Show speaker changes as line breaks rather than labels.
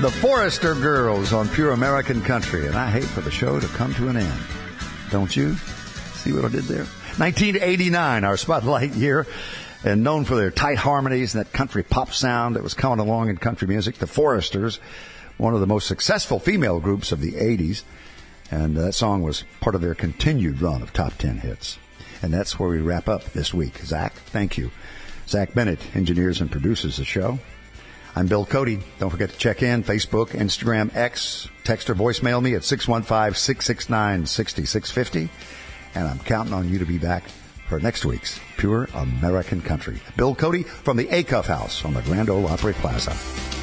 The Forester Girls on Pure American Country, and I hate for the show to come to an end. Don't you? See what I did there? 1989, our spotlight year, and known for their tight harmonies and that country pop sound that was coming along in country music. The Foresters, one of the most successful female groups of the 80s, and that song was part of their continued run of top 10 hits. And that's where we wrap up this week. Zach, thank you. Zach Bennett engineers and produces the show. I'm Bill Cody. Don't forget to check in, Facebook, Instagram, X, text or voicemail me at 615-669-6650. And I'm counting on you to be back for next week's Pure American Country. Bill Cody from the Acuff House on the Grand Ole Opry Plaza.